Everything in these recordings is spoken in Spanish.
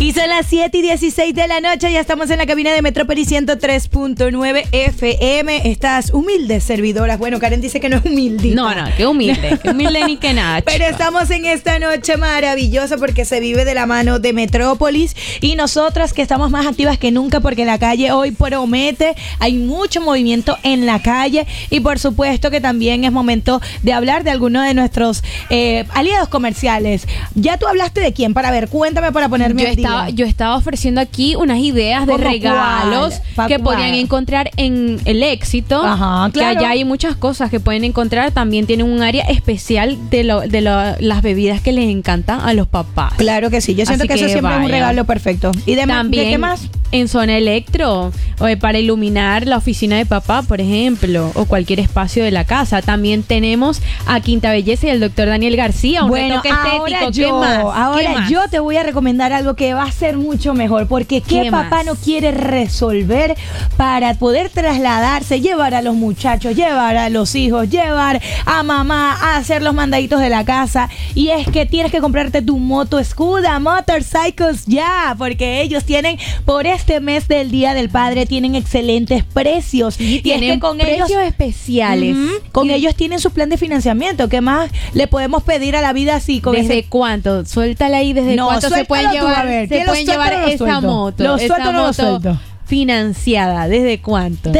Y son las 7:16 de la noche. Ya estamos en la cabina de Metrópolis 103.9 FM. Estas humildes servidoras. Bueno, Karen dice que no es humilde. No, qué humilde ni que nada. Pero estamos en esta noche maravillosa porque se vive de la mano de Metrópolis. Y nosotras que estamos más activas que nunca porque la calle hoy promete. Hay mucho movimiento en la calle. Y por supuesto que también es momento de hablar de algunos de nuestros aliados comerciales. ¿Ya tú hablaste de quién? Para ver, cuéntame para ponerme al día. Yo estaba ofreciendo aquí unas ideas de regalos que podrían encontrar en El Éxito. Ajá, claro. Que allá hay muchas cosas que pueden encontrar. También tienen un área especial de las bebidas que les encantan a los papás. Claro que sí. Yo siento que eso siempre es un regalo perfecto. ¿Y también, ¿de qué más? En Zona Electro, para iluminar la oficina de papá, por ejemplo, o cualquier espacio de la casa. También tenemos a Quinta Belleza y el doctor Daniel García, un retoque estético. Ahora yo te voy a recomendar algo que va a ser mucho mejor, porque ¿qué papá no quiere resolver para poder trasladarse, llevar a los muchachos, llevar a los hijos, llevar a mamá a hacer los mandaditos de la casa? Y es que tienes que comprarte tu moto Escuda Motorcycles ya, porque ellos tienen, por este mes del Día del Padre, tienen excelentes precios. Y tienen es que con precios ellos especiales. Con ellos tienen su plan de financiamiento. ¿Qué más le podemos pedir a la vida así? ¿Desde cuánto? Suéltala ahí, ¿desde cuánto se pueden llevar, esa moto? ¿Lo suelto o no lo suelto? Financiada, ¿desde cuánto?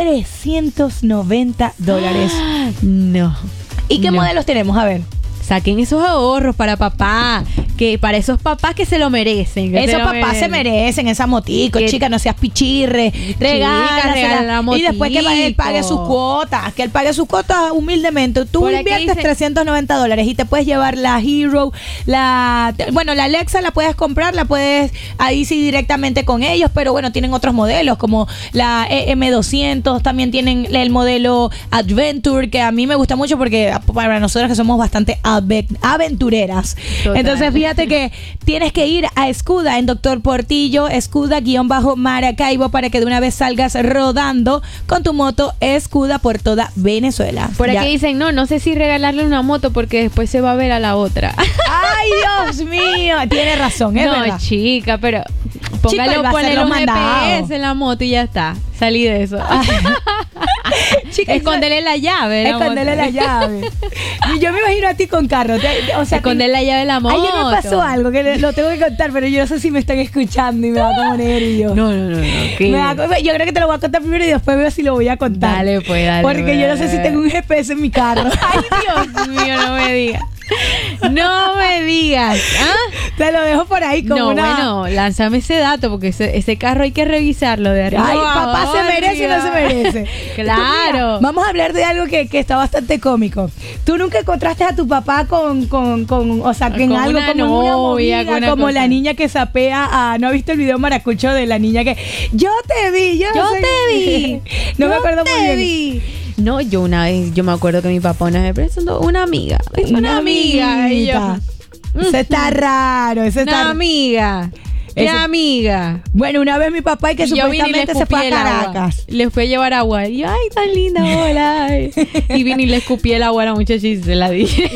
$390. No. ¿Y qué modelos tenemos? A ver. Saquen esos ahorros para papá, que para esos papás que se lo merecen. Esos papás se merecen esa motico, chica, no seas pichirre, regala la motico. Y después que él pague sus cuotas, humildemente. Tú inviertes $390 y te puedes llevar la Hero, la Alexa la puedes comprar, la puedes ahí sí directamente con ellos, pero bueno, tienen otros modelos como la M200, también tienen el modelo Adventure, que a mí me gusta mucho porque para nosotros que somos bastante aventureras. Total. Entonces fíjate que tienes que ir a Escuda en Doctor Portillo, Escuda-Maracaibo, para que de una vez salgas rodando con tu moto Escuda por toda Venezuela. Por aquí dicen, no sé si regalarle una moto porque después se va a ver a la otra. ¡Ay, Dios mío! Tiene razón, es verdad. No, chica, pero póngale un GPS en la moto y ya está. Salí de eso. Chica, escondele la llave. Escondele la llave. Y yo me imagino a ti con carro. Escondele la llave de la moto. Ayer me pasó algo que lo tengo que contar, pero yo no sé si me están escuchando y me va a como nervio. No. Yo creo que te lo voy a contar primero y después veo si lo voy a contar. Dale. Porque yo no sé si tengo un GPS en mi carro. Ay, Dios mío, no me digas. No me digas. Te lo dejo por ahí como bueno, lánzame ese dato porque ese carro hay que revisarlo de arriba. Ay, papá, ¿se merece o no se merece? Claro. Mira, vamos a hablar de algo que está bastante cómico. ¿Tú nunca encontraste a tu papá con o sea, en algo como una movida, como la niña que sapea ¿no has visto el video maracucho de la niña que yo te vi? No me acuerdo muy bien. No, yo una vez, yo me acuerdo que mi papá una vez presentó una amiga. Es una amiga. Y yo, eso está raro, una amiga. Era amiga. Bueno, una vez mi papá que supuestamente se fue a Caracas. Le fue a llevar agua. Y yo, ay, tan linda, hola. Y vine y le escupí el agua a la muchacha y se la dije.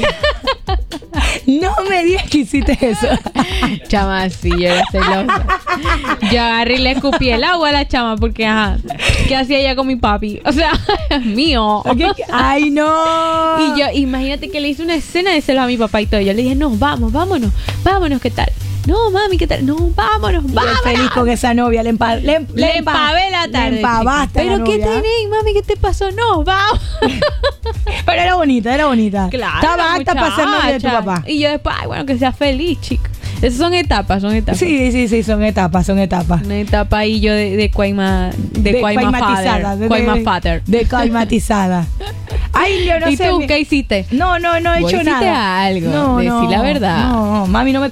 No me digas que hiciste eso. Chama, sí, yo era celosa. Yo agarré y le escupí el agua a la chama porque, ¿qué hacía ella con mi papi? O sea, es mío. ¡Ay, no! Y yo, imagínate que le hice una escena de celos a mi papá y todo. Yo le dije, no, vámonos, ¿qué tal? No, mami, ¿qué tal? No, vámonos. Feliz con esa novia, le empavé la tarde. Le empavaste. ¿Pero qué tenés, mami? ¿Qué te pasó? No, vamos. Pero era bonita. Claro. Estaba apta para ser novia de tu papá. Y yo después, bueno, que sea feliz, chica. Esas son etapas. Sí, son etapas. Una etapa ahí yo de cuaimatizada. Ay, yo no sé. ¿Y tú qué hiciste? No he hecho nada. ¿Hiciste algo? Decí la verdad. No, mami no me